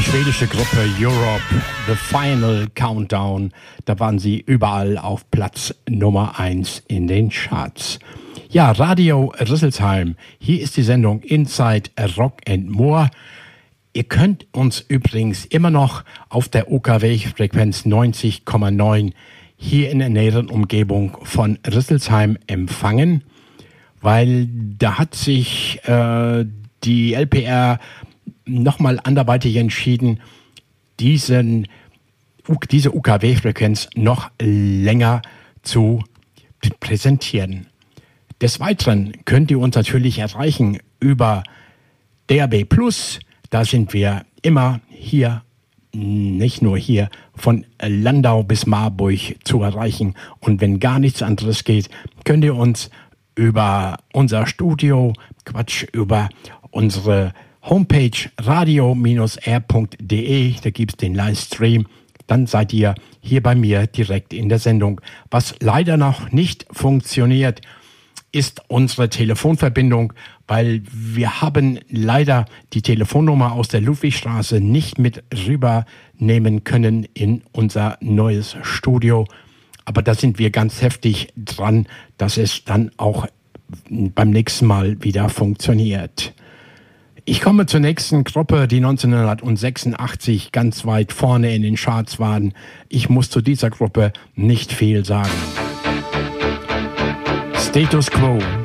die schwedische Gruppe Europe, The Final Countdown. Da waren sie überall auf Platz Nummer 1 in den Charts. Ja, Radio Rüsselsheim. Hier ist die Sendung Inside Rock and More. Ihr könnt uns übrigens immer noch auf der UKW-Frequenz 90,9 hier in der näheren Umgebung von Rüsselsheim empfangen, weil da hat sich die LPR nochmal anderweitig entschieden, diese UKW-Frequenz noch länger zu präsentieren. Des Weiteren könnt ihr uns natürlich erreichen über DAB+. Da sind wir immer hier, nicht nur hier, von Landau bis Marburg zu erreichen. Und wenn gar nichts anderes geht, könnt ihr uns über unser Studio, über unsere Homepage radio-r.de, da gibt es den Livestream, dann seid ihr hier bei mir direkt in der Sendung. Was leider noch nicht funktioniert, ist unsere Telefonverbindung, weil wir haben leider die Telefonnummer aus der Ludwigstraße nicht mit rübernehmen können in unser neues Studio. Aber da sind wir ganz heftig dran, dass es dann auch beim nächsten Mal wieder funktioniert. Ich komme zur nächsten Gruppe, die 1986 ganz weit vorne in den Charts waren. Ich muss zu dieser Gruppe nicht viel sagen. Status Quo.